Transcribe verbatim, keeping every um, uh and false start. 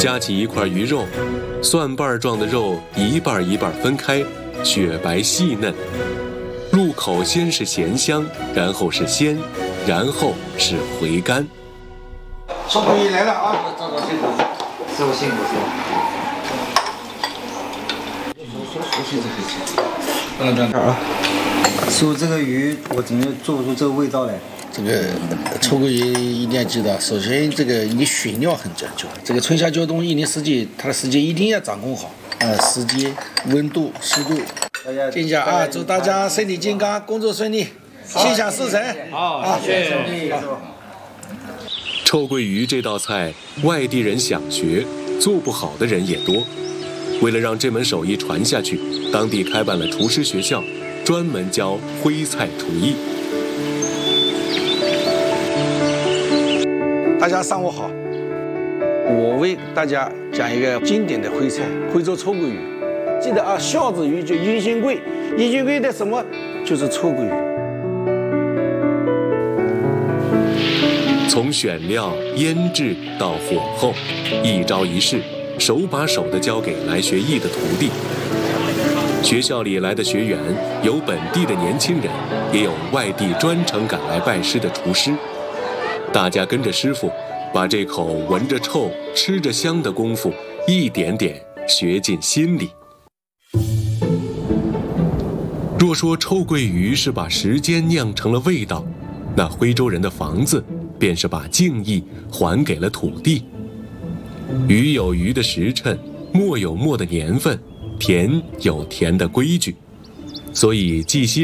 夹起一块鱼肉，蒜瓣状的肉一半一半分开，雪白细嫩。入口先是咸香，然后是鲜，然后是回甘。 臭鳜鱼来了啊！ 赵总辛苦，师傅辛苦师傅。 嗯，这样啊。 师傅，这个鱼我怎么做不出这个味道来？ 这个臭鳜鱼一定要记得，首先这个你选料很讲究，这个春夏秋冬一年四季，它的时间一定要掌控好。呃，时间、温度、湿度。静下啊！祝大家身体健康，工作顺利，心想事成。 好，啊，谢谢。 臭鳜鱼这道菜，外地人想学，做不好的人也多。为了让这门手艺传下去，当地开办了厨师学校，专门教徽菜厨艺。 大家上午好，我为大家讲一个经典的徽菜——徽州臭鳜鱼。记得啊，孝子鱼就一心贵，一心贵的什么就是臭鳜鱼。 从选料、腌制到火候，一招一式，手把手地教给来学艺的徒弟。学校里来的学员有本地的年轻人，也有外地专程赶来拜师的厨师。大家跟着师傅，把这口闻着臭、吃着香的功夫，一点点学进心里。若说臭鳜鱼是把时间酿成了味道，那徽州人的房子便是把敬意还给了土地。鱼有鱼的时辰，墨有墨的年份，甜有甜的规矩，所以绩溪